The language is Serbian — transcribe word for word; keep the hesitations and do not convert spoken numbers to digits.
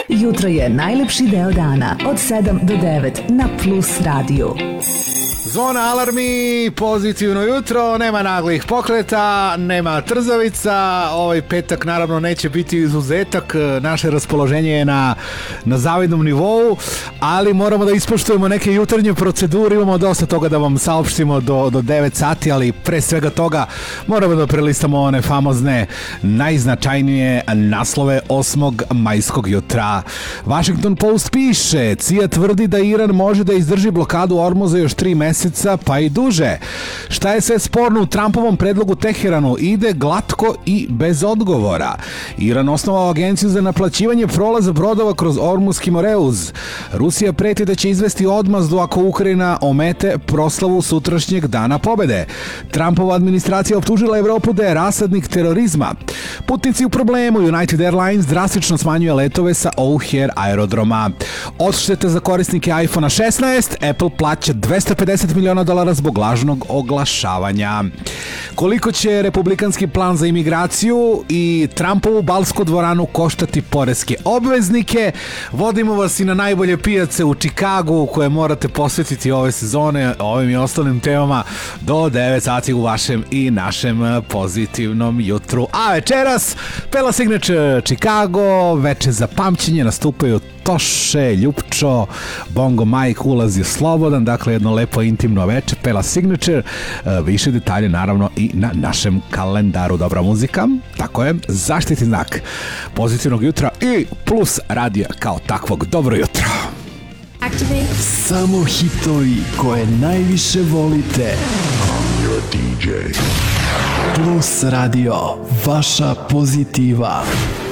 Jutro je najlepši deo dana od sedam do devet na Plus radiju. Zvona alarmi, pozitivno jutro, nema naglih pokreta, nema trzavica, ovaj petak naravno neće biti izuzetak, naše raspoloženje je na, na zavidnom nivou, ali moramo da ispoštujemo neke jutarnje procedure, imamo dosta toga da vam saopštimo do, do devet sati, ali pre svega toga moramo da prelistamo one famozne najznačajnije naslove osmog majskog jutra. Washington Post piše, C I A tvrdi da Iran može da izdrži blokadu Ormuza još tri meseca pa i duže. Šta je sve sporno u Trumpovom predlogu Teheranu? Ide glatko i bez odgovora. Iran osnovao agenciju za naplaćivanje prolaza brodova kroz Ormuzski Moreuz. Rusija preti da će izvesti odmazdu ako Ukrajina omete proslavu sutrašnjeg dana pobede. Trumpova administracija optužila Evropu da je rasadnik terorizma. Putnici u problemu. United Airlines drastično smanjuje letove sa O'Hare aerodroma. Odštete za korisnike iPhone šesnaest. Apple plaća dvesta pedeset miliona dolara zbog lažnog oglašavanja. Koliko će republikanski plan za imigraciju i Trumpovu balsku dvoranu koštati poreske obveznike? Vodimo vas i na najbolje pijace u Čikagu koje morate posvetiti ove sezone, ovim i ostalim temama do devet sati u vašem i našem pozitivnom jutru. A večeras Pela Signature Chicago, veče za pamćenje, nastupaju Toše, Ljupčo, Bongo Mike ulazi slobodan, dakle jedno lepo intimno veče, Pela Signature, više detalje naravno i na našem kalendaru. Dobra muzika, tako je, zaštitni znak pozitivnog jutra i Plus radija kao takvog. Dobro jutro. Activate. Samo hitovi koje najviše volite. I'm your D J. Plus radio, vaša pozitiva.